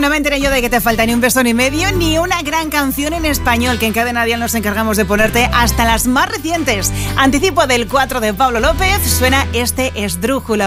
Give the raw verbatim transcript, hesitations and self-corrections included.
no me enteré yo de que te falta ni un beso ni medio, ni una gran canción en español, que en Cadena Dial nos encargamos de ponerte hasta las más recientes. Anticipo del cuatro de Pablo López, suena este Esdrújula.